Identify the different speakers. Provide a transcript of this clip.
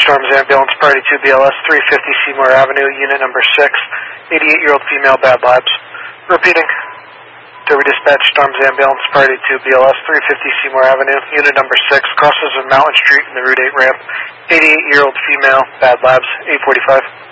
Speaker 1: Storms Ambulance, Priority 2 BLS, 350 Seymour Avenue, Unit number 6, 88-year-old female, bad labs. Repeating. Derby Dispatch, Storms Ambulance, Priority 2 BLS, 350 Seymour Avenue, Unit number 6, crosses of Mountain Street and the Route 8 ramp, 88-year-old female, bad labs, 845.